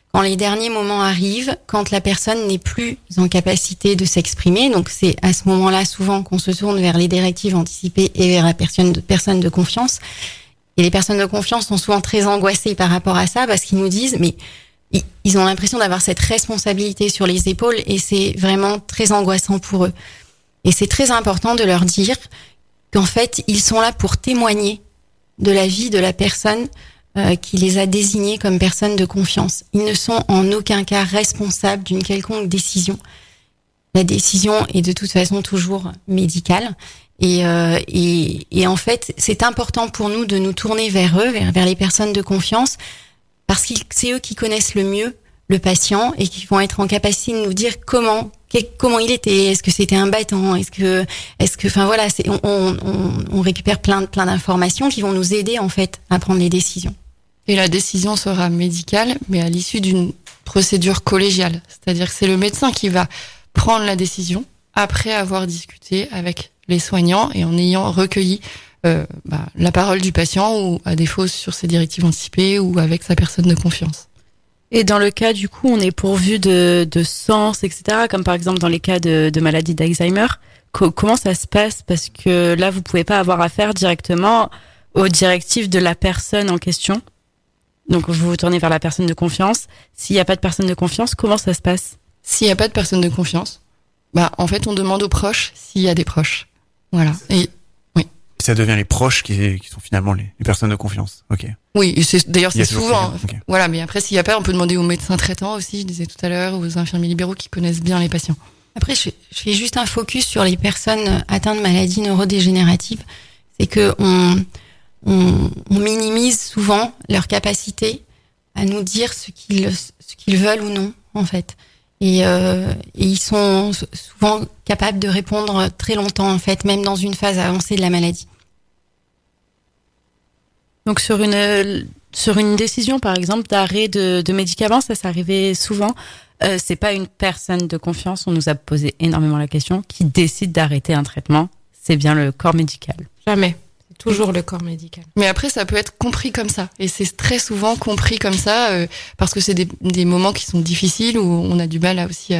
quand les derniers moments arrivent, quand la personne n'est plus en capacité de s'exprimer. Donc c'est à ce moment-là souvent qu'on se tourne vers les directives anticipées et vers la personne de confiance. Et les personnes de confiance sont souvent très angoissées par rapport à ça parce qu'ils nous disent mais ils ont l'impression d'avoir cette responsabilité sur les épaules et c'est vraiment très angoissant pour eux. Et c'est très important de leur dire qu'en fait ils sont là pour témoigner de la vie de la personne qui les a désignés comme personnes de confiance. Ils ne sont en aucun cas responsables d'une quelconque décision. La décision est de toute façon toujours médicale. Et en fait, c'est important pour nous de nous tourner vers eux, vers les personnes de confiance, parce que c'est eux qui connaissent le mieux le patient et qui vont être en capacité de nous dire comment il était, est-ce que c'était un battant, est-ce que, enfin voilà, on récupère plein d'informations qui vont nous aider en fait à prendre les décisions. Et la décision sera médicale, mais à l'issue d'une procédure collégiale, c'est-à-dire que c'est le médecin qui va prendre la décision après avoir discuté avec les soignants et en ayant recueilli la parole du patient ou à défaut sur ses directives anticipées ou avec sa personne de confiance. Et dans le cas, du coup, on est pourvu de sens, etc., comme par exemple dans les cas de maladie d'Alzheimer. Comment ça se passe? Parce que là, vous pouvez pas avoir affaire directement aux directives de la personne en question. Donc, vous vous tournez vers la personne de confiance. S'il n'y a pas de personne de confiance, comment ça se passe? S'il n'y a pas de personne de confiance, en fait, on demande aux proches s'il y a des proches. Voilà. Et oui. Ça devient les proches qui sont finalement les personnes de confiance. Ok. Oui, et c'est souvent. Okay. Voilà, mais après, s'il n'y a pas, on peut demander aux médecins traitants aussi, je disais tout à l'heure, aux infirmiers libéraux qui connaissent bien les patients. Après, je fais juste un focus sur les personnes atteintes de maladies neurodégénératives. C'est que on minimise souvent leur capacité à nous dire ce qu'ils veulent ou non, en fait. Et ils sont souvent capables de répondre très longtemps, en fait, même dans une phase avancée de la maladie. Donc sur une décision, par exemple, d'arrêt de médicaments, ça arrivait souvent. C'est pas une personne de confiance, on nous a posé énormément la question, qui décide d'arrêter un traitement. C'est bien le corps médical. Jamais. C'est toujours le corps médical. Mais après, ça peut être compris comme ça. Et c'est très souvent compris comme ça, parce que c'est des moments qui sont difficiles, où on a du mal aussi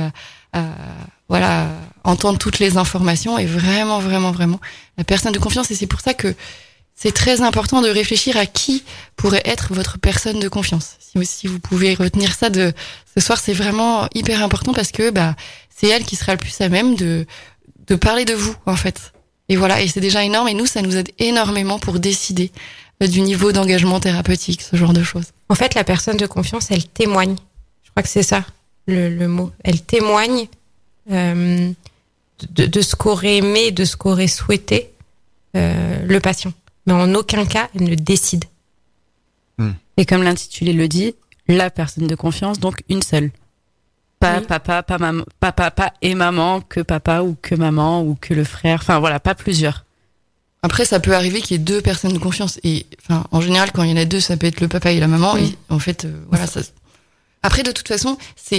à entendre toutes les informations. Et vraiment, vraiment, vraiment, la personne de confiance. Et c'est pour ça que c'est très important de réfléchir à qui pourrait être votre personne de confiance. Si vous pouvez retenir ça de ce soir, c'est vraiment hyper important parce que c'est elle qui sera le plus à même de parler de vous, en fait. Et voilà, et c'est déjà énorme. Et nous, ça nous aide énormément pour décider du niveau d'engagement thérapeutique, ce genre de choses. En fait, la personne de confiance, elle témoigne. Je crois que c'est ça, le mot. Elle témoigne de ce qu'aurait aimé, de ce qu'aurait souhaité le patient. Mais en aucun cas, elle ne décide. Et comme l'intitulé le dit, la personne de confiance, donc une seule. Pas papa, pas maman, pas papa et maman, que papa ou que maman ou que le frère. Enfin voilà, pas plusieurs. Après, ça peut arriver qu'il y ait deux personnes de confiance. Et enfin, en général, quand il y en a deux, ça peut être le papa et la maman. Et en fait, voilà. Ça... Après, de toute façon,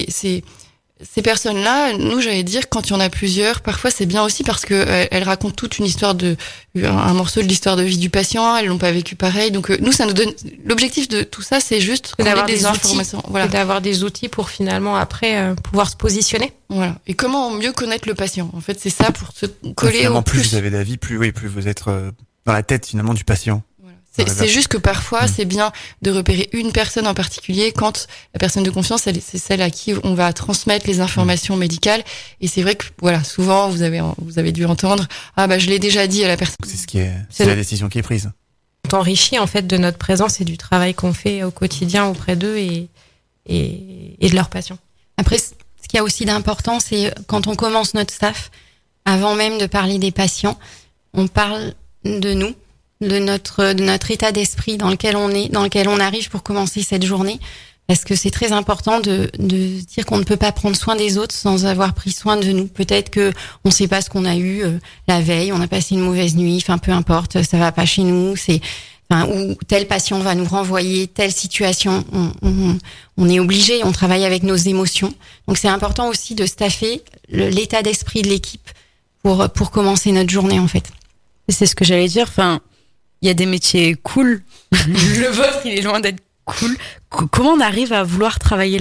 ces personnes-là, nous, j'allais dire, quand il y en a plusieurs, parfois c'est bien aussi parce que elles racontent toute une histoire un morceau de l'histoire de vie du patient. Elles l'ont pas vécu pareil. Donc nous, ça nous donne l'objectif de tout ça, c'est juste d'avoir des informations, outils, voilà, d'avoir des outils pour finalement après pouvoir se positionner. Voilà. Et comment mieux connaître le patient. En fait, c'est ça pour se coller. Finalement, plus vous avez d'avis, plus vous êtes dans la tête finalement du patient. C'est juste que parfois, c'est bien de repérer une personne en particulier quand la personne de confiance, c'est celle à qui on va transmettre les informations médicales. Et c'est vrai que, voilà, souvent, vous avez dû entendre, je l'ai déjà dit à la personne. C'est la décision qui est prise. On t'enrichit, en fait, de notre présence et du travail qu'on fait au quotidien auprès d'eux et de leurs patients. Après, ce qu'il y a aussi d'important, c'est quand on commence notre staff, avant même de parler des patients, on parle de nous, de notre état d'esprit dans lequel on est, dans lequel on arrive pour commencer cette journée, parce que c'est très important de dire qu'on ne peut pas prendre soin des autres sans avoir pris soin de nous. Peut-être que on sait pas ce qu'on a eu la veille, on a passé une mauvaise nuit, enfin peu importe, ça va pas chez nous, ou tel patient va nous renvoyer telle situation, on est obligé, on travaille avec nos émotions. Donc c'est important aussi de staffer l'état d'esprit de l'équipe pour commencer notre journée en fait. Et c'est ce que j'allais dire, enfin, il y a des métiers cool. Le vôtre, il est loin d'être cool. Comment on arrive à vouloir travailler